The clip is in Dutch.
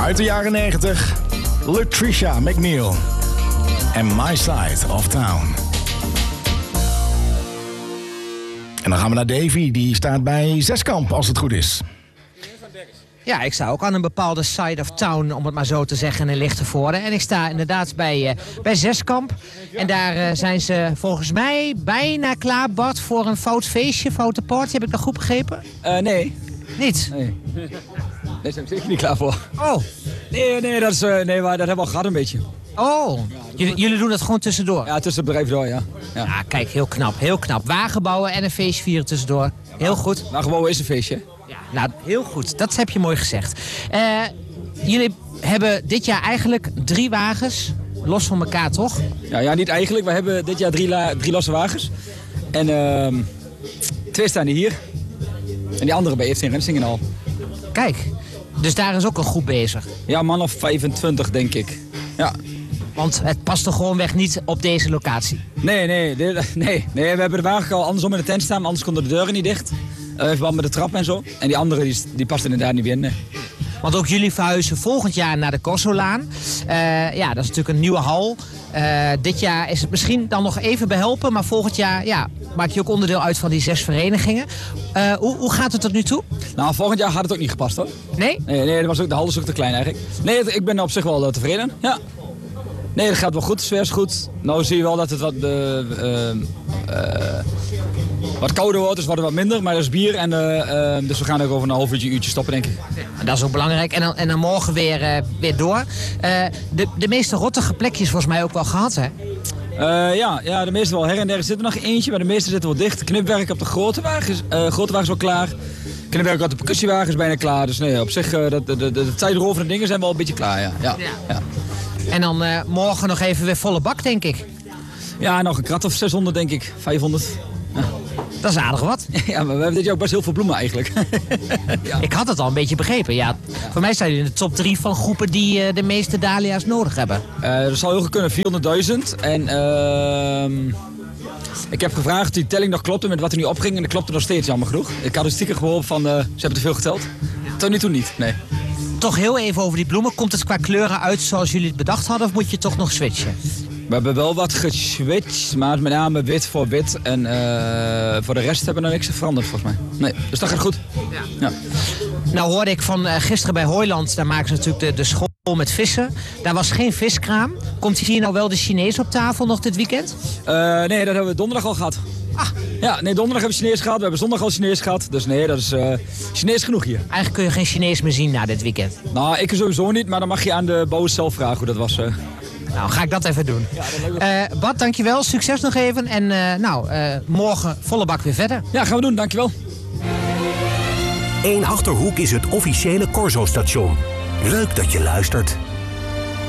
Uit de jaren 90, Latricia McNeil en My Side of Town. En dan gaan we naar Davy, die staat bij Zeskamp, als het goed is. Ja, ik sta ook aan een bepaalde side of town, om het maar zo te zeggen, in Lichtenvoorde. En ik sta inderdaad bij Zeskamp. En daar zijn ze volgens mij bijna klaar, Bart, voor een fout feestje, foute party. Heb ik dat goed begrepen? Nee. Niet? Nee. Daar zijn we zeker niet klaar voor. Oh. Nee, dat hebben we al gehad een beetje. Oh, jullie doen dat gewoon tussendoor? Ja, tussen het bedrijf door, ja. Ja, kijk, heel knap, heel knap. Wagen bouwen en een feestje vieren tussendoor. Heel goed. Wagen bouwen is een feestje. Ja, nou, heel goed. Dat heb je mooi gezegd. Jullie hebben dit jaar eigenlijk 3 wagens, los van elkaar, toch? Ja, niet eigenlijk. We hebben dit jaar 3 losse wagens. En 2 staan hier. En die andere bij Efteling Rensingen al. Kijk, dus daar is ook een groep bezig. Ja, man of 25, denk ik. Ja. Want het past toch gewoon weg niet op deze locatie? Nee, we hebben de wagen al andersom in de tent staan, anders konden de deuren niet dicht. In verband met de trap en zo. En die andere die past inderdaad niet binnen. Want ook jullie verhuizen volgend jaar naar de Corsolaan. Ja, dat is natuurlijk een nieuwe hal. Dit jaar is het misschien dan nog even behelpen, maar volgend jaar maak je ook onderdeel uit van die 6 verenigingen. Hoe gaat het tot nu toe? Nou, volgend jaar had het ook niet gepast, hoor. Nee? Nee, de hal is ook te klein eigenlijk. Nee, ik ben op zich wel tevreden, ja. Nee, dat gaat wel goed, de sfeer is goed. Nou zie je wel dat het wat kouder wordt, dus wordt het wat minder. Maar dat is bier en dus we gaan er over een uurtje stoppen, denk ik. Ja, dat is ook belangrijk. En dan morgen weer door. De meeste rottige plekjes volgens mij ook wel gehad, hè? Ja, de meeste wel. Her en der zit er nog eentje, maar de meeste zitten wel dicht. Knipwerk op de grote wagen is wel klaar. Knipwerk op de percussiewagen is bijna klaar. Dus nee, op zich, de tijdrovende dingen zijn wel een beetje klaar, ja. En dan morgen nog even weer volle bak, denk ik. Ja, nog een krat of 600, denk ik. 500. Ja. Dat is aardig wat. Ja, maar we hebben dit jaar ook best heel veel bloemen eigenlijk. Ja. Ik had het al een beetje begrepen. Ja. Voor mij staan jullie in de top 3 van groepen die de meeste dahlia's nodig hebben. Dat zou heel goed kunnen, 400.000. En ik heb gevraagd of die telling nog klopte met wat er nu opging. En dat klopte nog steeds, jammer genoeg. Ik had een sticker gehoord van, ze hebben te veel geteld. Tot nu toe niet, nee. Toch heel even over die bloemen. Komt het qua kleuren uit zoals jullie het bedacht hadden of moet je toch nog switchen? We hebben wel wat geswitcht, maar met name wit voor wit. En voor de rest hebben we nog niks veranderd volgens mij. Nee, dus dat gaat goed. Ja. Nou hoorde ik van gisteren bij Hooiland, daar maken ze natuurlijk de school met vissen. Daar was geen viskraam. Komt hier nou wel de Chinees op tafel nog dit weekend? Nee, dat hebben we donderdag al gehad. Ah. Ja, nee, donderdag hebben we Chinees gehad. We hebben zondag al Chinees gehad. Dus nee, dat is Chinees genoeg hier. Eigenlijk kun je geen Chinees meer zien na dit weekend. Nou, ik sowieso niet, maar dan mag je aan de bouwers zelf vragen hoe dat was. Nou, ga ik dat even doen. Ja, Bart, dankjewel. Succes nog even. En morgen volle bak weer verder. Ja, gaan we doen. Dankjewel. 1 Achterhoek is het officiële Corso-station. Leuk dat je luistert.